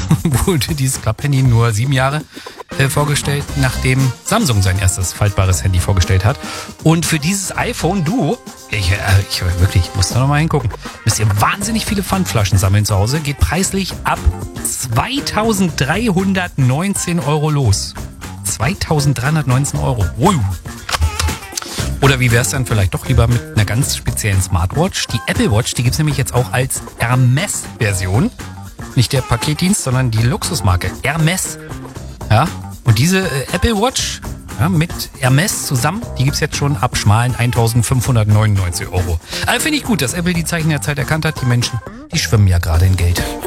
wurde dieses Klapphandy nur 7 Jahre vorgestellt, nachdem Samsung sein erstes faltbares Handy vorgestellt hat. Und für dieses iPhone Duo, ich muss da noch mal hingucken, müsst ihr wahnsinnig viele Pfandflaschen sammeln zu Hause. Geht preislich ab 2.319 € los. 2.319 €. Wow. Oder wie wäre es dann vielleicht doch lieber mit einer ganz speziellen Smartwatch? Die Apple Watch, die gibt es nämlich jetzt auch als Hermes-Version. Nicht der Paketdienst, sondern die Luxusmarke Hermes. Ja, und diese Apple Watch mit Hermes zusammen, die gibt es jetzt schon ab schmalen 1.599 €. Also finde ich gut, dass Apple die Zeichen der Zeit erkannt hat. Die Menschen, die schwimmen ja gerade in Geld.